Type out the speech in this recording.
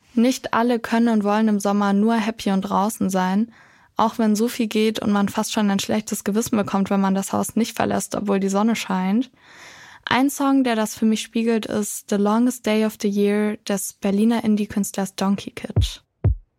Nicht alle können und wollen im Sommer nur happy und draußen sein, auch wenn so viel geht und man fast schon ein schlechtes Gewissen bekommt, wenn man das Haus nicht verlässt, obwohl die Sonne scheint. Ein Song, der das für mich spiegelt, ist The Longest Day of the Year des Berliner Indie-Künstlers Donkey Kid.